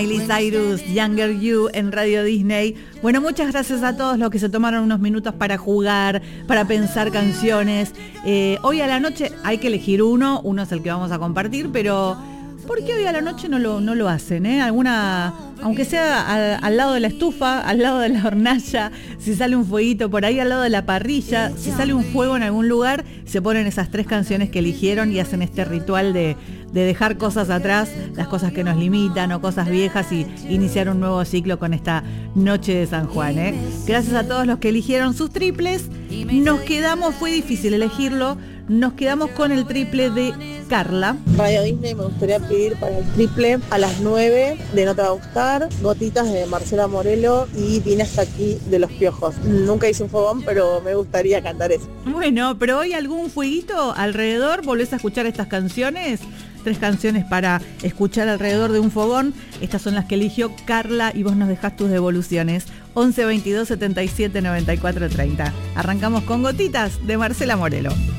Miley Cyrus, Younger You en Radio Disney. Bueno, muchas gracias a todos los que se tomaron unos minutos para jugar, para pensar canciones. Hoy a la noche hay que elegir uno es el que vamos a compartir, pero ¿por qué hoy a la noche no lo hacen? Alguna, aunque sea al lado de la estufa, al lado de la hornalla, si sale un fueguito por ahí al lado de la parrilla, si sale un fuego en algún lugar, se ponen esas 3 canciones que eligieron y hacen este ritual de dejar cosas atrás, las cosas que nos limitan o cosas viejas, y iniciar un nuevo ciclo con esta noche de San Juan. Gracias a todos los que eligieron sus triples. Nos quedamos, fue difícil elegirlo, nos quedamos con el triple de Carla. Radio Disney me gustaría pedir para el triple a las 9 de No Te Va a Gustar, Gotitas de Marcela Morelo y Vine Hasta Aquí de Los Piojos. Nunca hice un fogón, pero me gustaría cantar eso. Bueno, pero hoy algún fueguito alrededor, volvés a escuchar estas canciones. 3 canciones para escuchar alrededor de un fogón. Estas son las que eligió Carla y vos nos dejás tus devoluciones. 11 22 77 94 30. Arrancamos con Gotitas de Marcela Morelo.